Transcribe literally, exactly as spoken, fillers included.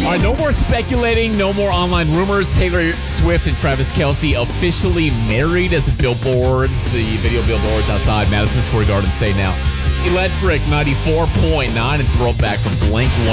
All right, no more speculating, no more online rumors. Taylor Swift and Travis Kelce officially married as billboards. The video billboards outside Madison Square Garden say now. See, Let's Brick ninety-four point nine and throwback from Blink